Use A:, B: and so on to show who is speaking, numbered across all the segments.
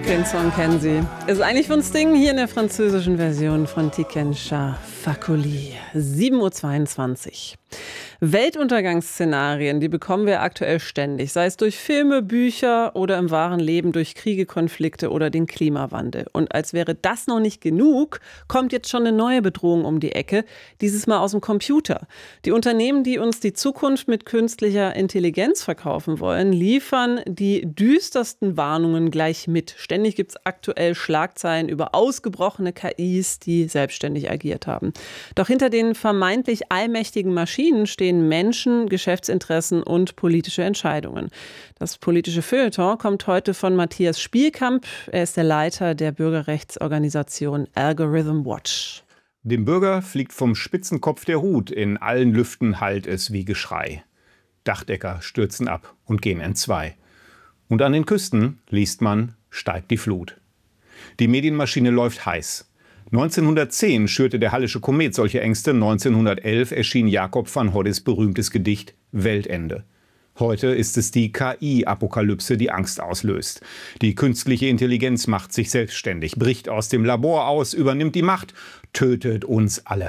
A: Den Song kennen Sie. Ist eigentlich von Sting, hier in der französischen Version von Tiken Fakoli. 7:22 Uhr. Weltuntergangsszenarien, die bekommen wir aktuell ständig, sei es durch Filme, Bücher oder im wahren Leben durch Kriege, Konflikte oder den Klimawandel. Und als wäre das noch nicht genug, kommt jetzt schon eine neue Bedrohung um die Ecke, dieses Mal aus dem Computer. Die Unternehmen, die uns die Zukunft mit künstlicher Intelligenz verkaufen wollen, liefern die düstersten Warnungen gleich mit. Ständig gibt es aktuell Schlagzeilen über ausgebrochene KIs, die selbstständig agiert haben. Doch hinter den vermeintlich allmächtigen Maschinen stehen Menschen, Geschäftsinteressen und politische Entscheidungen. Das politische Feuilleton kommt heute von Matthias Spielkamp. Er ist der Leiter der Bürgerrechtsorganisation Algorithm Watch.
B: Dem Bürger fliegt vom Spitzenkopf der Hut, in allen Lüften hallt es wie Geschrei. Dachdecker stürzen ab und gehen entzwei. Und an den Küsten liest man, steigt die Flut. Die Medienmaschine läuft heiß. 1910 schürte der Hallische Komet solche Ängste, 1911 erschien Jakob van Hoddis berühmtes Gedicht Weltende. Heute ist es die KI-Apokalypse, die Angst auslöst. Die künstliche Intelligenz macht sich selbstständig, bricht aus dem Labor aus, übernimmt die Macht, tötet uns alle.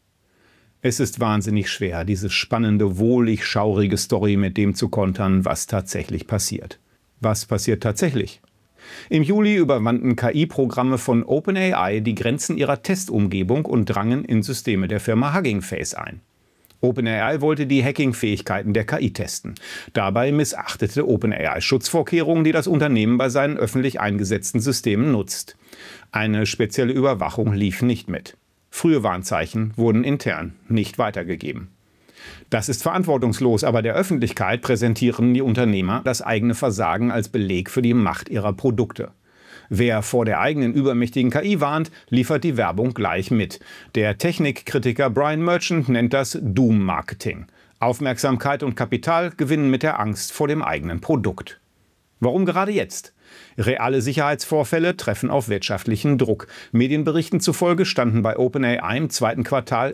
B: Es ist wahnsinnig schwer, diese spannende, wohlig schaurige Story mit dem zu kontern, was tatsächlich passiert. Was passiert tatsächlich? Im Juli überwanden KI-Programme von OpenAI die Grenzen ihrer Testumgebung und drangen in Systeme der Firma Hugging Face ein. OpenAI wollte die Hacking-Fähigkeiten der KI testen. Dabei missachtete OpenAI Schutzvorkehrungen, die das Unternehmen bei seinen öffentlich eingesetzten Systemen nutzt. Eine spezielle Überwachung lief nicht mit. Frühe Warnzeichen wurden intern nicht weitergegeben. Das ist verantwortungslos, aber der Öffentlichkeit präsentieren die Unternehmer das eigene Versagen als Beleg für die Macht ihrer Produkte. Wer vor der eigenen übermächtigen KI warnt, liefert die Werbung gleich mit. Der Technikkritiker Brian Merchant nennt das Doom-Marketing. Aufmerksamkeit und Kapital gewinnen mit der Angst vor dem eigenen Produkt. Warum gerade jetzt? Reale Sicherheitsvorfälle treffen auf wirtschaftlichen Druck. Medienberichten zufolge standen bei OpenAI im zweiten Quartal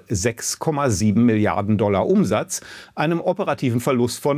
B: 6,7 Milliarden Dollar Umsatz, einem operativen Verlust von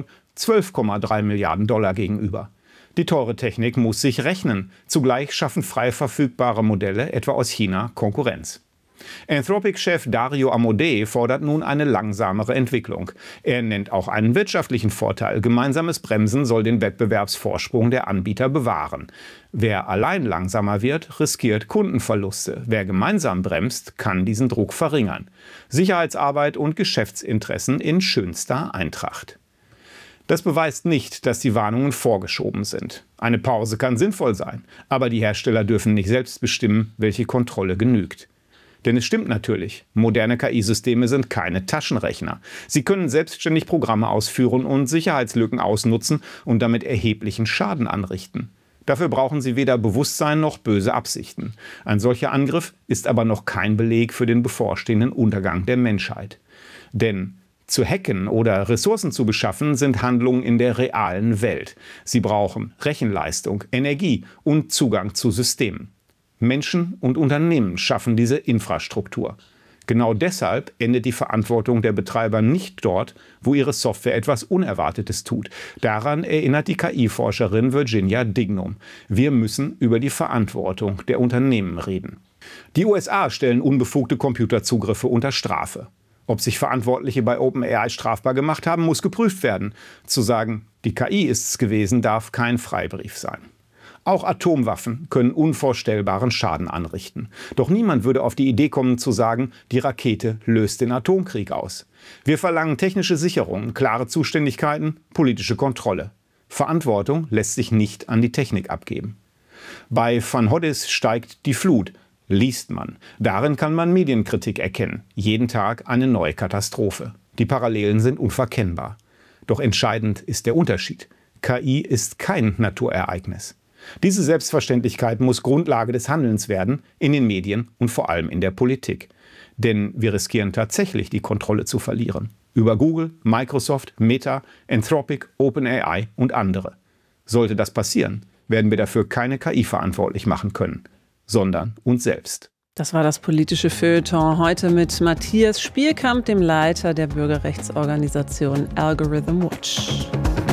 B: 12,3 Milliarden Dollar gegenüber. Die teure Technik muss sich rechnen. Zugleich schaffen frei verfügbare Modelle, etwa aus China, Konkurrenz. Anthropic-Chef Dario Amodei fordert nun eine langsamere Entwicklung. Er nennt auch einen wirtschaftlichen Vorteil. Gemeinsames Bremsen soll den Wettbewerbsvorsprung der Anbieter bewahren. Wer allein langsamer wird, riskiert Kundenverluste. Wer gemeinsam bremst, kann diesen Druck verringern. Sicherheitsarbeit und Geschäftsinteressen in schönster Eintracht. Das beweist nicht, dass die Warnungen vorgeschoben sind. Eine Pause kann sinnvoll sein, aber die Hersteller dürfen nicht selbst bestimmen, welche Kontrolle genügt. Denn es stimmt natürlich, moderne KI-Systeme sind keine Taschenrechner. Sie können selbstständig Programme ausführen und Sicherheitslücken ausnutzen und damit erheblichen Schaden anrichten. Dafür brauchen sie weder Bewusstsein noch böse Absichten. Ein solcher Angriff ist aber noch kein Beleg für den bevorstehenden Untergang der Menschheit. Denn zu hacken oder Ressourcen zu beschaffen sind Handlungen in der realen Welt. Sie brauchen Rechenleistung, Energie und Zugang zu Systemen. Menschen und Unternehmen schaffen diese Infrastruktur. Genau deshalb endet die Verantwortung der Betreiber nicht dort, wo ihre Software etwas Unerwartetes tut. Daran erinnert die KI-Forscherin Virginia Dignum. Wir müssen über die Verantwortung der Unternehmen reden. Die USA stellen unbefugte Computerzugriffe unter Strafe. Ob sich Verantwortliche bei OpenAI strafbar gemacht haben, muss geprüft werden. Zu sagen, die KI ist es gewesen, darf kein Freibrief sein. Auch Atomwaffen können unvorstellbaren Schaden anrichten. Doch niemand würde auf die Idee kommen zu sagen, die Rakete löst den Atomkrieg aus. Wir verlangen technische Sicherung, klare Zuständigkeiten, politische Kontrolle. Verantwortung lässt sich nicht an die Technik abgeben. Bei Van Hoddis steigt die Flut, liest man. Darin kann man Medienkritik erkennen. Jeden Tag eine neue Katastrophe. Die Parallelen sind unverkennbar. Doch entscheidend ist der Unterschied. KI ist kein Naturereignis. Diese Selbstverständlichkeit muss Grundlage des Handelns werden, in den Medien und vor allem in der Politik. Denn wir riskieren tatsächlich, die Kontrolle zu verlieren. Über Google, Microsoft, Meta, Anthropic, OpenAI und andere. Sollte das passieren, werden wir dafür keine KI verantwortlich machen können, sondern uns selbst.
A: Das war das politische Feuilleton heute mit Matthias Spielkamp, dem Leiter der Bürgerrechtsorganisation Algorithm Watch.